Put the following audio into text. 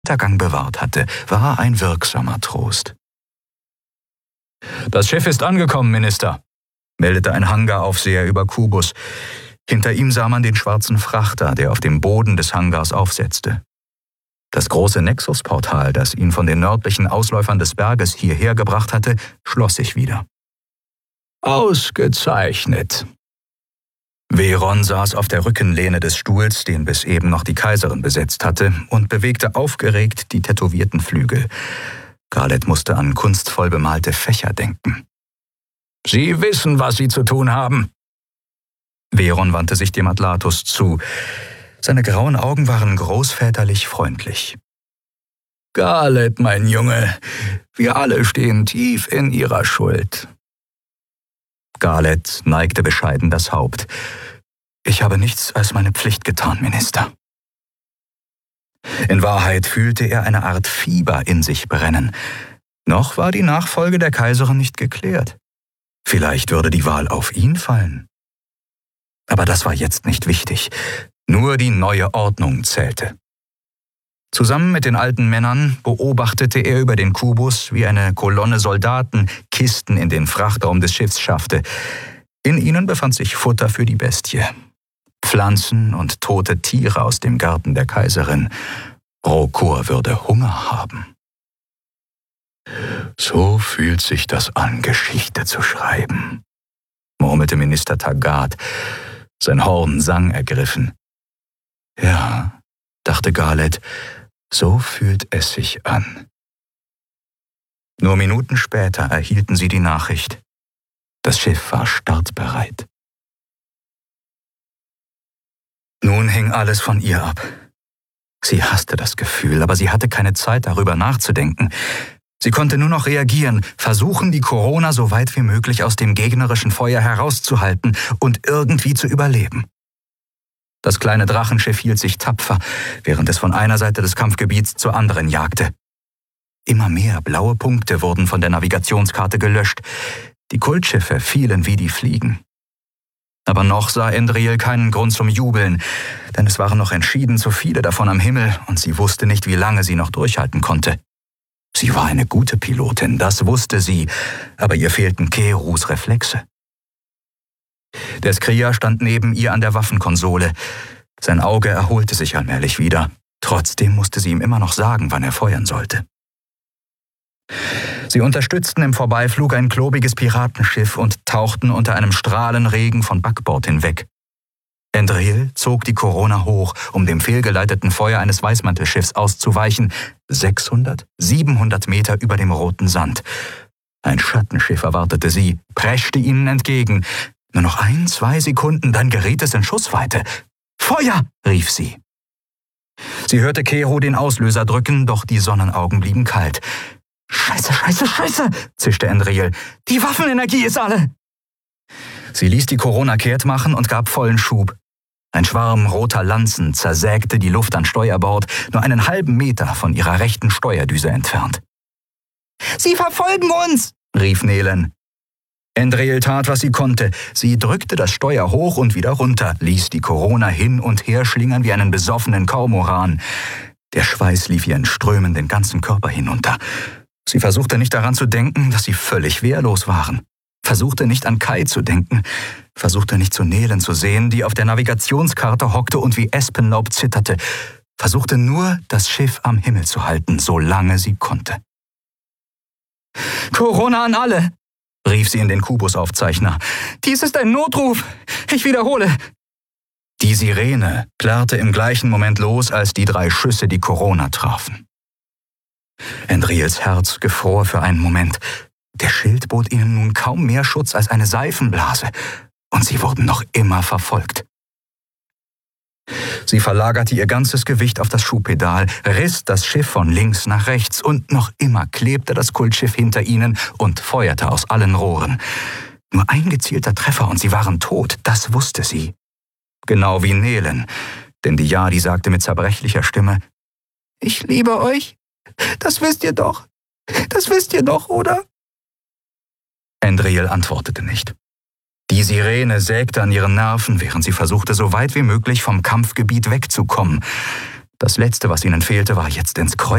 Untergang bewahrt hatte, war ein wirksamer Trost. »Das Schiff ist angekommen, Minister«, meldete ein Hangaraufseher über Kubus. Hinter ihm sah man den schwarzen Frachter, der auf dem Boden des Hangars aufsetzte. Das große Nexus-Portal, das ihn von den nördlichen Ausläufern des Berges hierher gebracht hatte, schloss sich wieder. »Ausgezeichnet!« Veron saß auf der Rückenlehne des Stuhls, den bis eben noch die Kaiserin besetzt hatte, und bewegte aufgeregt die tätowierten Flügel. Garlet musste an kunstvoll bemalte Fächer denken. »Sie wissen, was Sie zu tun haben.« Veron wandte sich dem Atlatus zu. Seine grauen Augen waren großväterlich freundlich. »Garlet, mein Junge, wir alle stehen tief in Ihrer Schuld.« Garlet neigte bescheiden das Haupt. »Ich habe nichts als meine Pflicht getan, Minister.« In Wahrheit fühlte er eine Art Fieber in sich brennen. Noch war die Nachfolge der Kaiserin nicht geklärt. Vielleicht würde die Wahl auf ihn fallen. Aber das war jetzt nicht wichtig. Nur die neue Ordnung zählte. Zusammen mit den alten Männern beobachtete er über den Kubus, wie eine Kolonne Soldaten Kisten in den Frachtraum des Schiffs schaffte. In ihnen befand sich Futter für die Bestie. Pflanzen und tote Tiere aus dem Garten der Kaiserin. Rokor würde Hunger haben. »So fühlt sich das an, Geschichte zu schreiben«, murmelte Minister Taggart, sein Horn sang ergriffen. »Ja«, dachte Garlet, »so fühlt es sich an.« Nur Minuten später erhielten sie die Nachricht. Das Schiff war startbereit. Nun hing alles von ihr ab. Sie hasste das Gefühl, aber sie hatte keine Zeit, darüber nachzudenken. Sie konnte nur noch reagieren, versuchen, die Corona so weit wie möglich aus dem gegnerischen Feuer herauszuhalten und irgendwie zu überleben. Das kleine Drachenschiff hielt sich tapfer, während es von einer Seite des Kampfgebiets zur anderen jagte. Immer mehr blaue Punkte wurden von der Navigationskarte gelöscht. Die Kultschiffe fielen wie die Fliegen. Aber noch sah Endriel keinen Grund zum Jubeln, denn es waren noch entschieden zu viele davon am Himmel und sie wusste nicht, wie lange sie noch durchhalten konnte. Sie war eine gute Pilotin, das wusste sie, aber ihr fehlten Keerus Reflexe. Der Skrier stand neben ihr an der Waffenkonsole. Sein Auge erholte sich allmählich wieder. Trotzdem musste sie ihm immer noch sagen, wann er feuern sollte. Sie unterstützten im Vorbeiflug ein klobiges Piratenschiff und tauchten unter einem Strahlenregen von Backbord hinweg. Endriel zog die Corona hoch, um dem fehlgeleiteten Feuer eines Weißmantelschiffs auszuweichen, 600, 700 Meter über dem roten Sand. Ein Schattenschiff erwartete sie, preschte ihnen entgegen. Nur noch 1-2 Sekunden, dann geriet es in Schussweite. »Feuer!« rief sie. Sie hörte Keero den Auslöser drücken, doch die Sonnenaugen blieben kalt. »Scheiße, scheiße, scheiße«, zischte Endriel. »Die Waffenenergie ist alle!« Sie ließ die Corona kehrt machen und gab vollen Schub. Ein Schwarm roter Lanzen zersägte die Luft an Steuerbord, nur einen halben Meter von ihrer rechten Steuerdüse entfernt. »Sie verfolgen uns«, rief Nelen. Endriel tat, was sie konnte. Sie drückte das Steuer hoch und wieder runter, ließ die Corona hin und her schlingern wie einen besoffenen Kormoran. Der Schweiß lief ihr in Strömen den ganzen Körper hinunter. Sie versuchte nicht daran zu denken, dass sie völlig wehrlos waren. Versuchte nicht an Kai zu denken. Versuchte nicht zu Nelen zu sehen, die auf der Navigationskarte hockte und wie Espenlaub zitterte. Versuchte nur, das Schiff am Himmel zu halten, solange sie konnte. »Corona an alle«, rief sie in den Kubusaufzeichner. »Dies ist ein Notruf. Ich wiederhole.« Die Sirene plärrte im gleichen Moment los, als die 3 Schüsse die Corona trafen. Endriels Herz gefror für einen Moment. Der Schild bot ihnen nun kaum mehr Schutz als eine Seifenblase, und sie wurden noch immer verfolgt. Sie verlagerte ihr ganzes Gewicht auf das Schubpedal, riss das Schiff von links nach rechts und noch immer klebte das Kultschiff hinter ihnen und feuerte aus allen Rohren. Nur ein gezielter Treffer und sie waren tot, das wusste sie. Genau wie Nelen, denn die Yadi sagte mit zerbrechlicher Stimme, »Ich liebe euch, das wisst ihr doch, oder?« Endriel antwortete nicht. Die Sirene sägte an ihren Nerven, während sie versuchte, so weit wie möglich vom Kampfgebiet wegzukommen. Das Letzte, was ihnen fehlte, war jetzt ins Kreuz